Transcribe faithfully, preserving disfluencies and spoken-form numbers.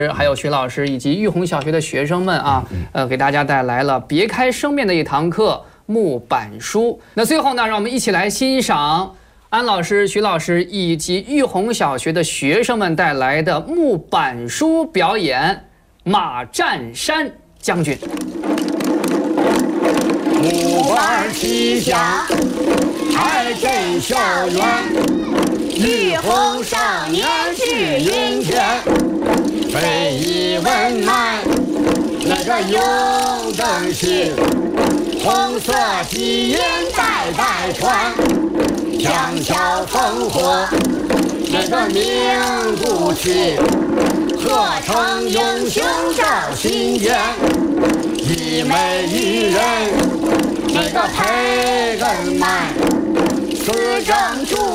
还有徐老师以及玉红小学的学生们啊，呃，给大家带来了别开生面的一堂课木板书。那最后呢，让我们一起来欣赏安老师、徐老师以及玉红小学的学生们带来的木板书表演《马占山将军》。 木板旗下，开镇校园，玉红少年志云天。非遗文脉，那个永登心，红色基因代代传，强桥烽火，那个名不齐，合成英雄照心间，一美一人，那个配人脉，此正主。